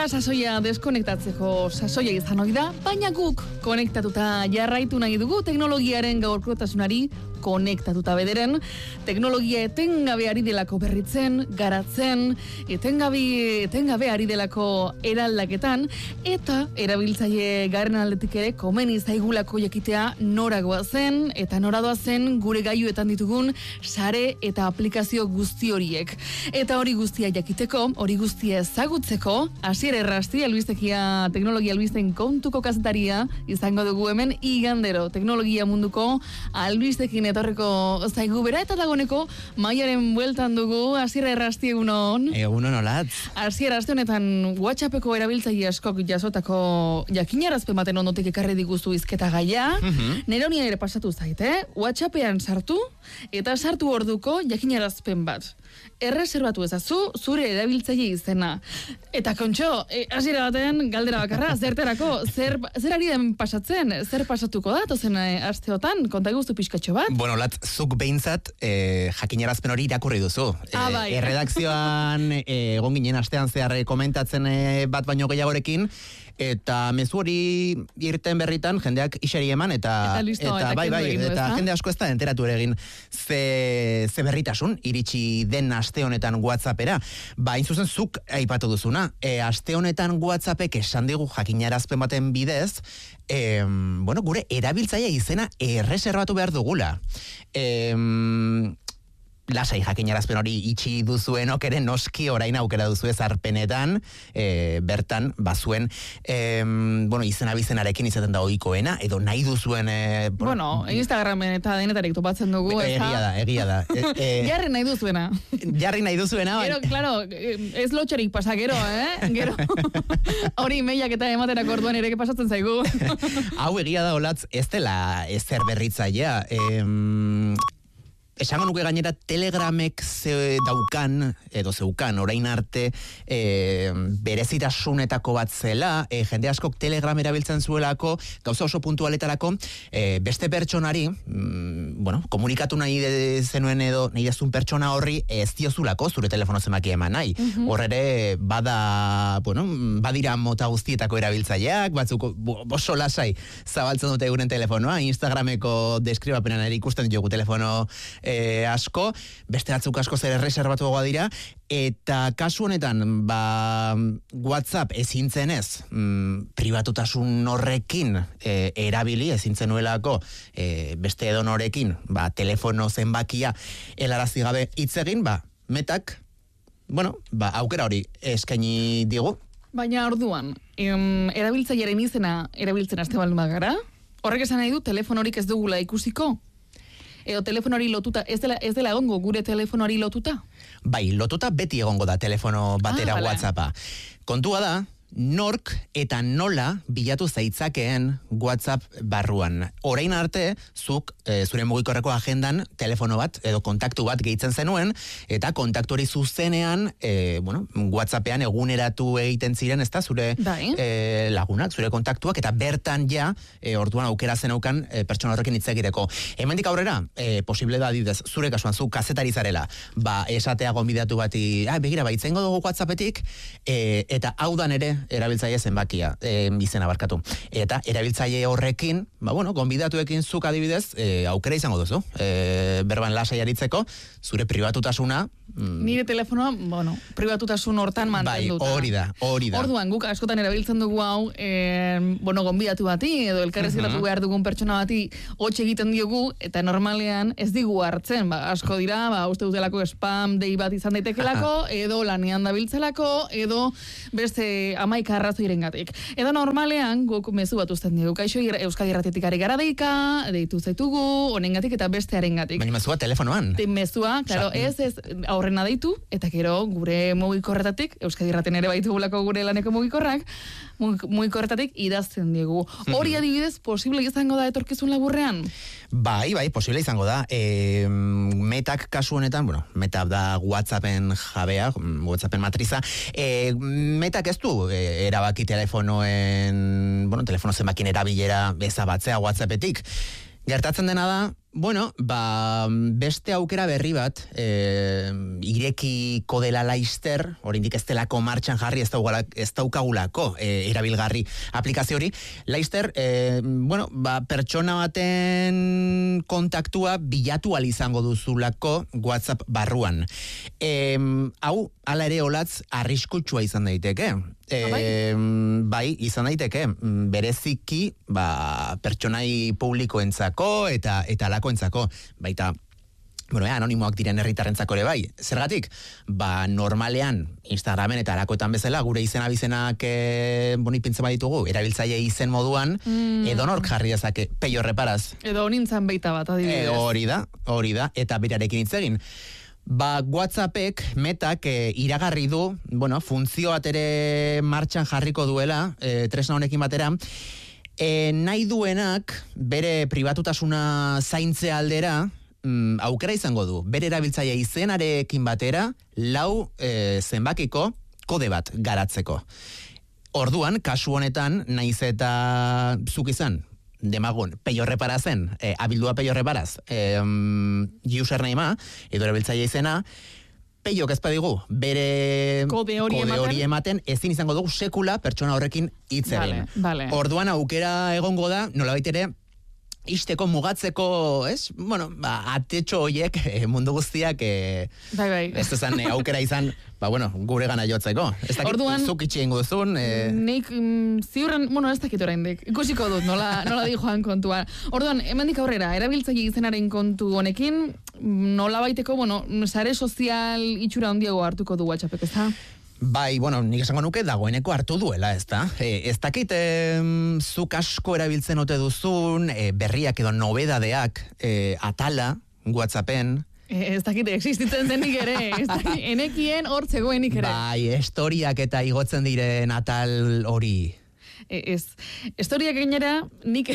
sasoia deskonektatzeko sasoia izan ohi da, baina guk konektatuta jarraitu nahi dugu teknologiaren gaurkotasunari konektatuta bederen, teknologia etengabe ari delako berritzen, garatzen, etengabe ari delako eraldaketan, eta erabiltzaile garen aldetik ere komeni zaigulako jakitea nora goazen, eta nora doazen gure gailuetan ditugun sare eta aplikazio guzti horiek. Eta hori guztia jakiteko, hori guztia ezagutzeko, Asier Errasti, albistekia teknologia albisten kontuko kazetaria izango dugu hemen igandero teknologia munduko albistekin etorreko zaigu bera eta dagoneko maiaren bueltan dugu. Asier Errasti, egunon. Egunon, olatz. Asier, aste honetan WhatsAppeko erabiltzaile askok jasotako jakinarazpen baten ondotik ekarri diguzu hizketa gaia. Nire honien ere pasatu zaite, WhatsAppean sartu eta sartu orduko jakinarazpen bat. Erreserbatu ezazu zure erabiltzaile izena. Eta kontxo, hasiera baten galdera bakarra, zerterako, zer ari den pasatzen, zer pasatuko da, tozen asteotan, konta guztu pixkatxo bat? Bueno, lat, zuk behintzat jakinarazpen hori irakurri duzu. Bai. Erredakzioan egon ginen astean zehar komentatzen bat baino gehiagorekin, eta mezu hori irten berritan jendeak iseri eman eta bai, eta jende asko ez da enteratu ere egin ze berritasun iritsi den aste honetan WhatsAppera. Ba, zuzen zuk aipatu duzuna, aste honetan WhatsAppek esan digu jakinarazpen baten bidez, gure erabiltzaile izena erreserbatu behar dugula. Lasai jakinarazpen hori itxi duzuenok ere noski orain aukera duzu ezarpenetan, bertan bazuen izena bizenarekin izaten da ohikoena edo nahi duzuen Instagramen eta denetarik topatzen dugu, egia da. Jarri nahi duzuena. Jarri nahi duzuena. Gero, claro, ez lotxerik pasa gero, Gero hori mailak eta ematerako orduan ere pasatzen zaigu. Hau egia da, olatz, ez dela ezer berritzailea. Esango nuke gainera Telegramek zeukan orain arte berezitasunetako bat zela, jende askok Telegram erabiltzen zuelako, gauza oso puntualetarako, beste pertsonari, komunikatu nahi zenuen edo nahi dezun pertsona horri ez diozulako zure telefono zenbaki eman nahi. Horre badira mota guztietako erabiltzaileak, batzuk oso lasai zabaltzen dute euren telefonoa, Instagrameko deskribapenan ere ikusten ditugu telefono asko, beste batzuk asko zer erreserbatuagoa dira, eta kasu honetan, WhatsApp ezintzenez, pribatutasun horrekin erabili, ezintzenuelako beste edonorekin, telefono zenbakia helarazi gabe hitz egin, Metak, aukera hori eskaini digu. Baina orduan, erabiltzailearen izena erabiltzen haste baldin bagara, horrek esan nahi du telefonorik ez dugula ikusiko? Edo telefonori lotuta, ez dela egongo gure telefonori lotuta? Bai, lotuta beti egongo da telefono batera WhatsAppa. Kontua da, nork eta nola bilatu zaitzakeen WhatsApp barruan. Orain arte, zuk zure mugikorreko agendan telefono bat edo kontaktu bat gehitzen zenuen, eta kontaktu hori zuzenean, WhatsAppean eguneratu egiten ziren, ez da, zure lagunak, zure kontaktuak, eta bertan orduan aukera zeneukan pertsona horrekin hitz egiteko. Hemendik aurrera, posible da adibidez, zure kasuan, zu kazetari zarela, esatea gonbidatu bati, begira, itzengo dugu WhatsAppetik, eta hau dan ere erabiltzaile zenbakia, izena barkatu. Eta erabiltzaile horrekin, gonbidatuekin zuk adibidez, aukera izango duzu. Berban lasai aritzeko, zure pribatutasuna... Nire telefonoa, pribatutasun hortan mantenduta. Hori da. Orduan, guk askotan erabiltzen dugu hau, gonbidatu bati, edo elkarrezketatu behar dugun pertsona bati hotxe egiten diogu, eta normalean ez digu hartzen. Asko dira, uste dutelako spam dei bat izan daitekelako, edo lanean dabiltzelako, edo beste 11 arrazoirengatik. Edo normalean, guk mezu bat uzten dugu. Kaixo, Euskadi Irratietik ari gara deika, deitu zaitugu, honengatik eta bestearengatik. Baina mezua telefonoan. Mezua, claro, ez aurrena deitu, eta gero gure mugikorretatik, Euskadi Irratien ere baitugulako gure laneko mugikorretatik idazten diegu. Hori adibidez, posible izango da etorkizun laburrean? Bai, posible izango da. Metak kasu honetan, Meta da WhatsAppen jabea, WhatsAppen matriza. Metak ez du erabaki telefono zenbakin erabilera ezabatzea WhatsAppetik. Gertatzen dena da, Bueno, beste aukera berri bat, irekiko dela Laster, oraindik ez delako martxan jarri, ez daukagulako erabilgarri aplikazio hori. Laster, pertsona baten kontaktua bilatu izango duzulako WhatsApp barruan. Hau, hala ere olatz, arriskutsua izan daiteke. Bai, izan daiteke, bereziki pertsonai publikoentzako eta alakoentzako, baita anonimoak diren herritarrentzako ere bai. Zergatik? Normalean Instagramen eta alakoetan bezala gure izena bizenak ipintzen baditugu, erabiltzaile izen moduan, edonork jarri dezake peio reparaz. Edo nintzen baita bat, adibidez. Hori da, eta berarekin hitz egin. WhatsAppek, Metak iragarri du, funtzio bat ere martxan jarriko duela, tresna honekin batera, nahi duenak bere pribatutasuna zaintze aldera, aukera izango du, bere erabiltzaile izenarekin batera, 4 zenbakiko kode bat garatzeko. Orduan, kasu honetan, naiz eta zuk izan, demagun, peio repara zen, abildua peio reparaz, usernamea, edo erabiltzaile izena, peiok ez badigu, bere kode hori ematen, ezin izango dugu sekula pertsona horrekin hitz egin. Vale. Orduan aukera egongo da, nolabait ere, isteko mugatzeko, atetxo horiek mundu guztiak bai. Ez ezan aukera izan, gure gana jotzeko. Ez dakit, zuk itxien guzun. Nik ziurren, ez dakit oraindik. Ikusiko dut, nola di joan kontua. Orduan, hemendik aurrera, erabiltzaile izenaren kontu honekin, nola baiteko, sare sozial itxura handiago hartuko du WhatsAppek, ez da? Bai, nik esango nuke dagoeneko hartu duela, ez da? Ez dakit zuk asko erabiltzen ote duzun, berriak edo nobedadeak atala WhatsAppen. Ez dakit existitzen denik ere, enekien hor zegoenik ere. Bai, historiak eta igotzen diren atal hori. Ez, historiak gainera, nik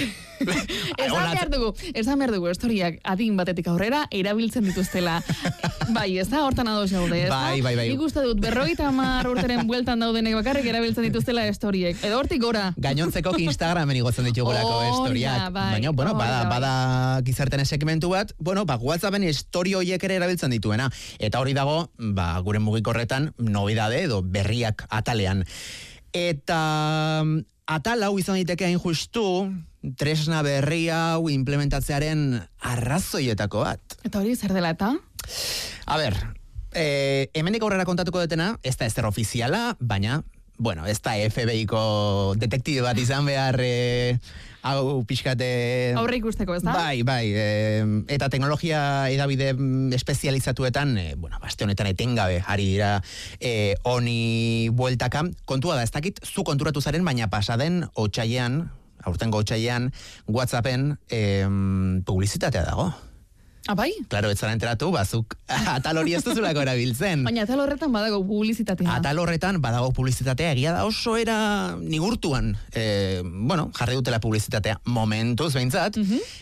esan behar dugu, historiak adin batetik aurrera erabiltzen dituztela. Bai, ez da, hortan ados gaude, ez da? Bai. Nik uste dut, 50 urteren bueltan daudenek bakarrik erabiltzen dituztela historiek. Edo hortik gora. Gainontzeko Instagramen igotzen ditugulako historiak. Baina, bada gizarten segmentu bat, WhatsAppen historio horiek ere erabiltzen dituena. Eta hori dago, gure mugikorretan nobedade edo berriak atalean. Eta atal hau izan daiteke hain justu, tresna berri hau implementatzearen arrazoietako bat. Eta hori zer dela eta? A ber, hemendik aurrera kontatuko dutena, ez da ezer ofiziala, baina, ez da FBI-ko detektibe bat izan behar hau pixkate... Aurre ikusteko, ez da? Bai, eta teknologia edabide espezializatuetan, aste honetan etengabe ari dira honi bueltaka. Kontua da, ez dakit, zu konturatu zaren, baina pasaden aurtengo otsailean, WhatsAppen publizitatea dago. Bai? Claro, ez zara enteratu, bazuk atal hori ez duzulako erabiltzen. Baina atal horretan badago publizitatea. Atal horretan badago publizitatea, egia da oso era nigurtuan. Jarri dutela publizitatea momentuz behintzat.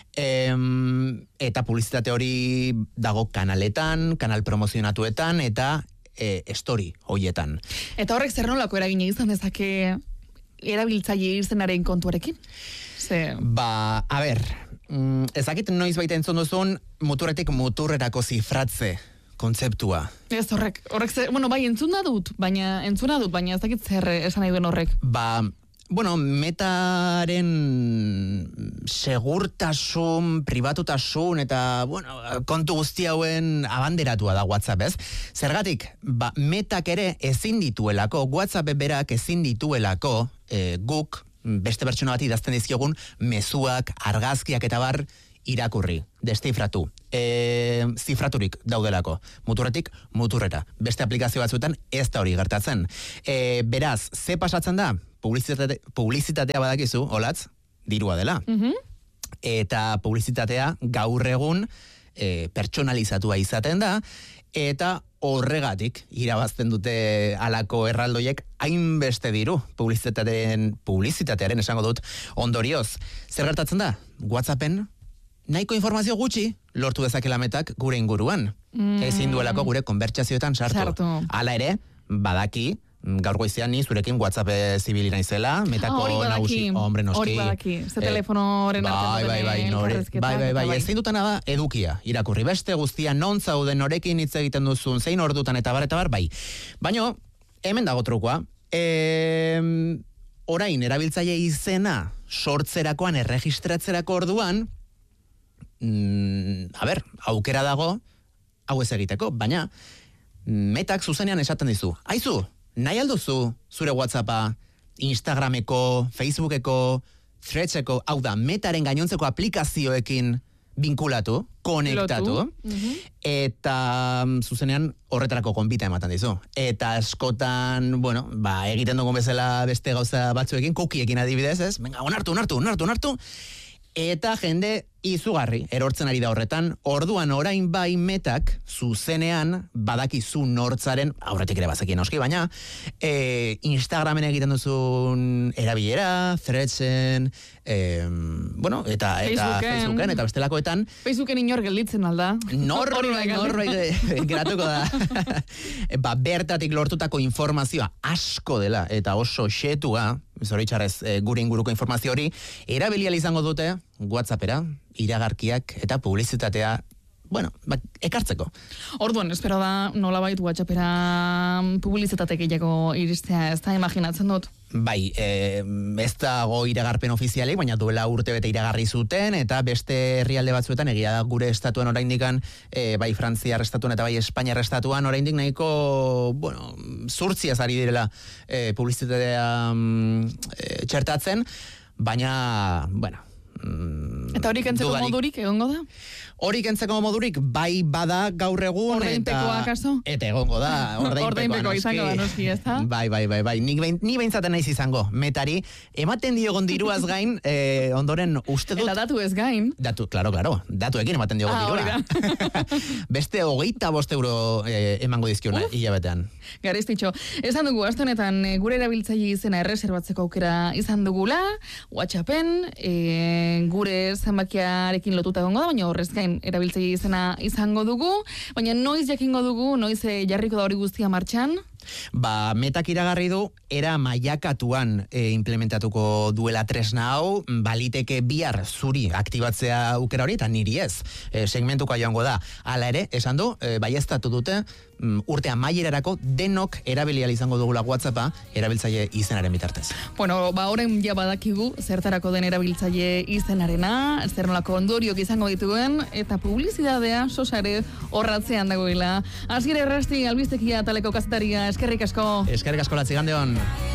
Eta publizitate hori dago kanaletan, kanal promozionatuetan, eta story hoietan. Eta horrek zer nolako eragina izan dezake erabiltzaile izenaren kontuarekin? A ber... ezakit noiz baita entzun duzun muturretik muturrerako zifratze kontzeptua. Ez horrek bai entzuna dut, baina ez dakit zer esan nahi duen horrek. Metaren segurtasun, pribatutasun eta, kontu guzti hauen abanderatua da WhatsApp, ez? Zergatik, Metak ere ezin dituelako, WhatsApp berak ezin dituelako, guk, beste pertsona bat idazten dizkiogun mezuak, argazkiak eta bar irakurri, deszifratu. Zifraturik daudelako. Muturretik, muturrera. Beste aplikazio batzuetan ez da hori gertatzen. Beraz, ze pasatzen da? Publizitatea badakizu, olatz, dirua dela. Eta publizitatea gaur egun pertsonalizatua izaten da, eta horregatik irabazten dute alako erraldoiek hainbeste diru publizitatearen esango dut ondorioz. Zer gertatzen da? WhatsAppen nahiko informazio gutxi lortu dezakela Metak gure inguruan. Ezin duelako gure konbertsazioetan sartu. Hala ere, badaki gaur goizean ni zurekin WhatsApp zibili naizela, metako nagusi, hombre noski. Hori badaki, ze telefonoren Bai, ezin dutana da edukia, irakurri beste guztia, non zauden norekin hitz egiten duzun, zein ordutan eta bar, bai. Baina, hemen dago trukoa, orain erabiltzaile izena sortzerakoan, erregistratzerako orduan, aukera dago, hau ez egiteko, baina Metak zuzenean esaten dizu, aizu, nahi alduzu zure WhatsAppa, Instagrameko, Facebookeko, Threadseko, hau da, Metaren gainontzeko aplikazioekin binkulatu, konektatu, eta zuzenean horretarako konbita ematen dizu. Eta askotan, egiten dugun bezala beste gauza batzuekin, kukiekin adibidez, ez? Venga, onartu. Eta jende izugarri erortzen ari da horretan, orduan orain bai Metak zuzenean badakizu nortzaren, aurretik ere bazekien noski, baina Instagramen egiten duzun erabilera, Threadsen, eta Facebooken, eta bestelakoetan. Facebooken inor gelditzen alda. Norbait geratuko da. Bertatik lortutako informazioa asko dela, eta oso xetua, zoritxarrez gure inguruko informazio hori, erabilial izango dute WhatsAppera, iragarkiak eta publizitatea, ekartzeko. Orduan, espero da nolabait WhatsAppera publizitate gehiago iristea, ez da imaginatzen dut? Bai, ez dago iragarpen ofizialik, baina duela urte bete iragarri zuten, eta beste herrialde batzuetan, egia da gure estatuan oraindikan, bai Frantziar estatuan eta bai Espainiar estatuan oraindik nahiko, zurtziaz ari direla publizitatea txertatzen, baina, eta hori kentzeko modurik egongo da? Hori kentzeko modurik bai bada gaur egun ordainpekoa akaso? Eta egongo da, ordainpekoa izango da noski, ez da? Bai. Ni beintzaten naiz izango, Metari, ematen diogon diruaz gain, ondoren uste dut... Eta datu ez gain? Claro, datuekin ematen diogon dirua. Beste 25 euro emango dizkiona hilabetean. Garestitxo, esan dugu, aste honetan gure erabiltzaile izena erreserbatzeko aukera izan dugula, WhatsAppen, gure zenbakiarekin lotuta egongo da, baina horrez gain erabiltzaile izena izango dugu, baina noiz jakingo dugu, noiz jarriko da hori guztia martxan? Metak iragarri du, era mailakatuan implementatuko duela tresna hau, baliteke bihar zuri aktibatzea aukera hori, eta niri ez, segmentuko joango da. Hala ere, esan du, baieztatu dute, urte amaierarako denok erabilial izango dugula WhatsAppa erabiltzaile izenaren bitartez. Orain ja badakigu zertarako den erabiltzaile izenarena, zer nolako ondoriok izango dituen, eta publizitatea sosare horratzean dagoela. Asier Errasti, albistekia taleko kazetaria, eskerrik asko. Eskerrik asko, Latzigandeon.